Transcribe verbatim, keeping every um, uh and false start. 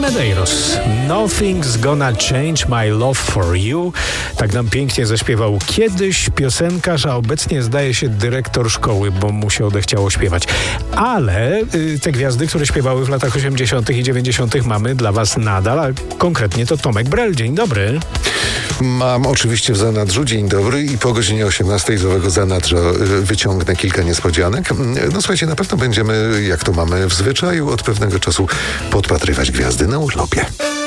Medeiros. Nothing's gonna change my love for you. Tak nam pięknie zaśpiewał kiedyś piosenkarz, a obecnie zdaje się dyrektor szkoły, bo mu się odechciało śpiewać. Ale y, te gwiazdy, które śpiewały w latach osiemdziesiątych i dziewięćdziesiątych mamy dla was nadal, a konkretnie to Tomek Brel. Dzień dobry. Mam oczywiście w zanadrzu dzień dobry i po godzinie osiemnastej z owego zanadrza y, wyciągnę kilka niespodzianek. No słuchajcie, na pewno będziemy, jak to mamy w zwyczaju, od pewnego czasu podpatrywać gwiazdy na urlopie.